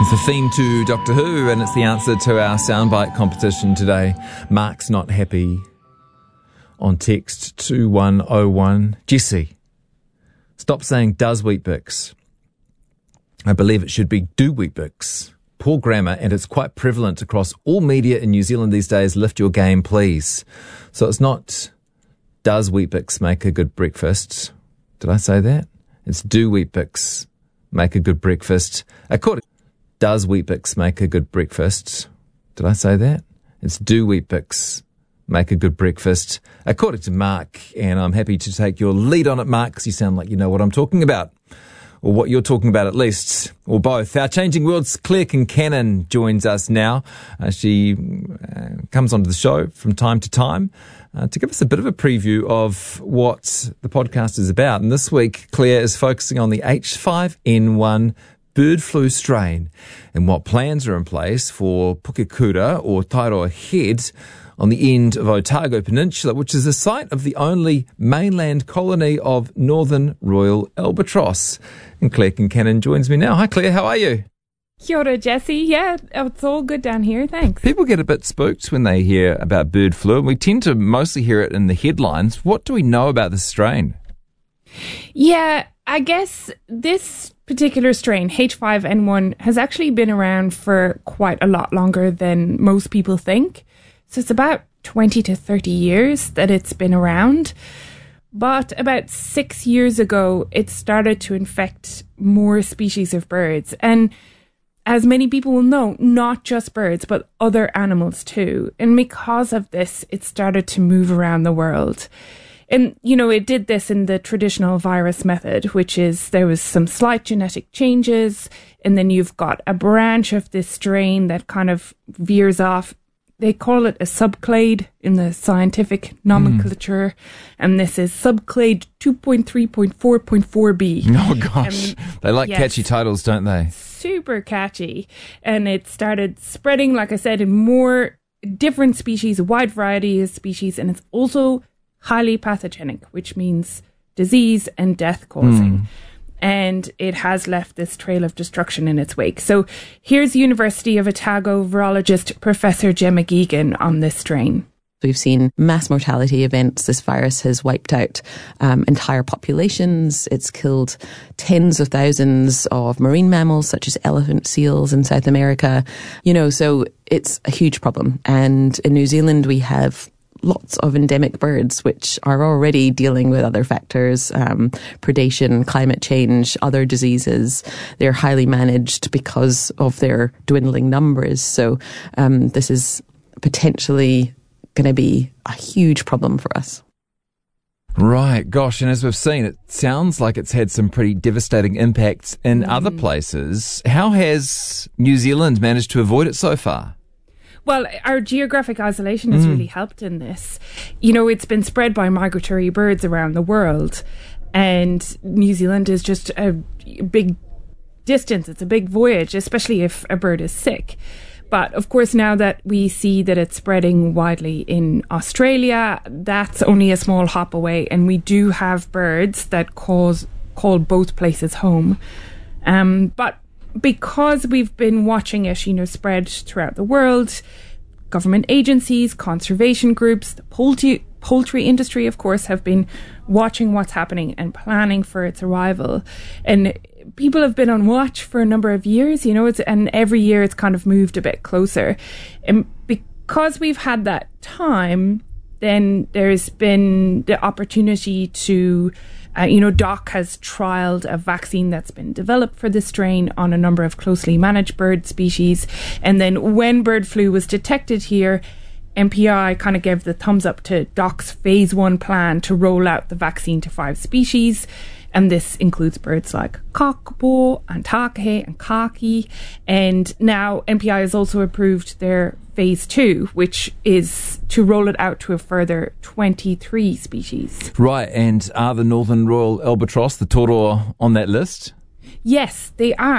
It's the theme to Doctor Who, and it's the answer to our soundbite competition today. Mark's not happy on text 2101. Jesse, stop saying does Weet-Bix. I believe it should be do Weet-Bix. Poor grammar, and it's quite prevalent across all media in New Zealand these days. Lift your game, please. So it's not does Weet-Bix make a good breakfast. Did I say that? It's do Weet-Bix make a good breakfast. Does Weet-Bix make a good breakfast? Did I say that? It's do Weet-Bix make a good breakfast? According to Mark, and I'm happy to take your lead on it, Mark, because you sound like you know what I'm talking about. Or what you're talking about at least, or both. Our Changing World's Claire Kincannon joins us now. She comes onto the show from time to time to give us a bit of a preview of what the podcast is about. And this week, Claire is focusing on the H5N1 bird flu strain and what plans are in place for Pukekura or Tairoa Head on the end of Otago Peninsula, which is the site of the only mainland colony of northern royal albatross. And Claire Kincannon joins me now. Hi Claire, how are you? Kia ora, Jesse. Yeah, it's all good down here, thanks. People get a bit spooked when they hear about bird flu, and we tend to mostly hear it in the headlines. What do we know about this strain? Yeah, I guess this particular strain, H5N1, has actually been around for quite a lot longer than most people think. So it's about 20 to 30 years that it's been around. But about 6 years ago, it started to infect more species of birds. And as many people will know, not just birds, but other animals too. And because of this, it started to move around the world. And, you know, it did this in the traditional virus method, which is there was some slight genetic changes, and then you've got a branch of this strain that kind of veers off. They call it a subclade in the scientific nomenclature, and this is subclade 2.3.4.4b. Oh, gosh. They like catchy titles, don't they? Super catchy. And it started spreading, like I said, in more different species, a wide variety of species, and it's also highly pathogenic, which means disease and death causing. And it has left this trail of destruction in its wake. So here's University of Otago virologist Professor Gemma Geoghegan on this strain. We've seen mass mortality events. This virus has wiped out entire populations. It's killed tens of thousands of marine mammals, such as elephant seals in South America. You know, so it's a huge problem. And in New Zealand, we have lots of endemic birds which are already dealing with other factors, predation, climate change, other diseases. They're highly managed because of their dwindling numbers. So this is potentially going to be a huge problem for us. Right, gosh, and as we've seen, it sounds like it's had some pretty devastating impacts in other places. How has New Zealand managed to avoid it so far? Well, our geographic isolation has really helped in this. You know, it's been spread by migratory birds around the world, and New Zealand is just a big distance. It's a big voyage, especially if a bird is sick. But of course, now that we see that it's spreading widely in Australia, that's only a small hop away, and we do have birds that call both places home. But because we've been watching it, you know, spread throughout the world, government agencies, conservation groups, the poultry industry, of course, have been watching what's happening and planning for its arrival. And people have been on watch for a number of years, you know, and every year it's kind of moved a bit closer. And because we've had that time, then there's been the opportunity to DOC has trialled a vaccine that's been developed for this strain on a number of closely managed bird species. And then when bird flu was detected here, MPI kind of gave the thumbs up to DOC's phase 1 plan to roll out the vaccine to 5 species. And this includes birds like kakapo, antake and kaki. And now MPI has also approved their phase 2, which is to roll it out to a further 23 species. Right, and are the northern royal albatross, the toro, on that list? Yes, they are.